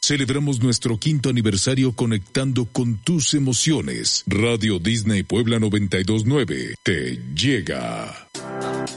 Celebramos nuestro 5º aniversario conectando con tus emociones. Radio Disney Puebla 92.9 te llega.